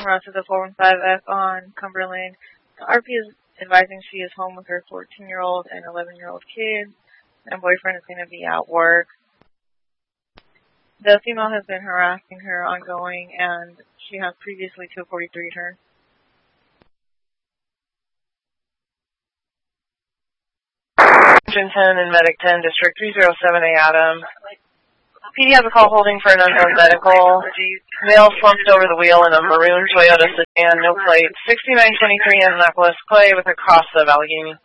Ross at the 415F on Cumberland. RP is advising she is home with her 14-year-old and 11-year-old kids, and boyfriend is going to be at work. The female has been harassing her ongoing, and she has previously 243'd her. Engine 10 and Medic 10, District 307A Adam. PD has a call holding for an unknown medical. Male slumped over the wheel in a maroon Toyota sedan, no plate, 6923 Annapolis Clay with a cross of Allegheny.